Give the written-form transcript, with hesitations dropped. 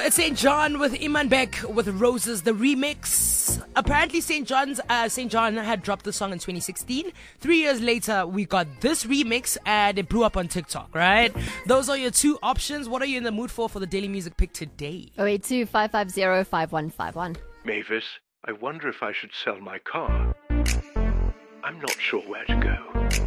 It's St. John with Iman Beck with Roses, the remix. Apparently St. John had dropped the song in 2016. 3 years later, we got this remix and it blew up on TikTok, right? Those are your two options. What are you in the mood for the daily music pick today? 082-550-5151. Mavis, I wonder if I should sell my car. I'm not sure where to go.